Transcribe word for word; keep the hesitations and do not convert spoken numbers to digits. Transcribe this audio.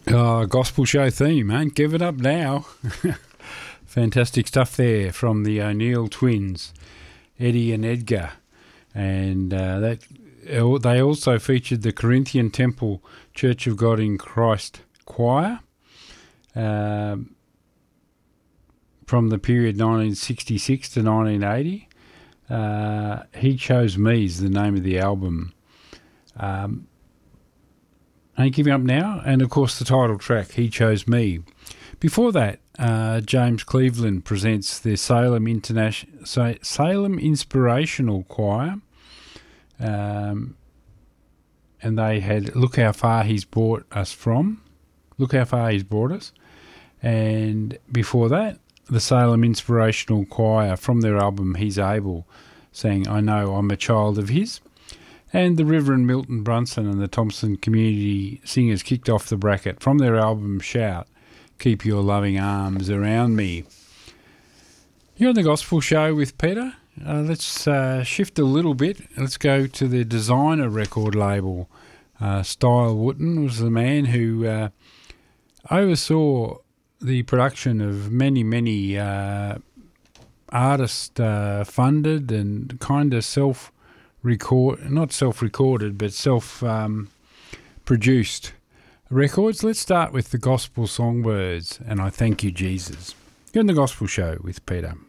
Oh, gospel show theme, man. Give it up now. Fantastic stuff there from the O'Neill twins, Eddie and Edgar. And uh, that they also featured the Corinthian Temple Church of God in Christ choir um, from the period nineteen sixty-six to nineteen eighty. Uh, He Chose Me is the name of the album. Um, Ain't Giving Up Now, and of course the title track, He Chose Me. Before that, uh, James Cleveland presents the Salem International Salem Inspirational Choir, um, and they had Look How Far He's Brought Us From, Look How Far He's Brought Us, and before that, the Salem Inspirational Choir from their album He's Able, saying I Know I'm a Child of His. And the Reverend Milton Brunson and the Thompson Community Singers kicked off the bracket from their album Shout, Keep Your Loving Arms Around Me. You're on the Gospel Show with Peter. Uh, let's uh, shift a little bit. Let's go to the Designer record label. Uh, Style Wooten was the man who uh, oversaw the production of many, many uh, artist-funded uh, and kind of self record not self-recorded but self-produced um, records. Let's start with the Gospel Songbirds and I Thank You Jesus. You're on the Gospel Show with Peter.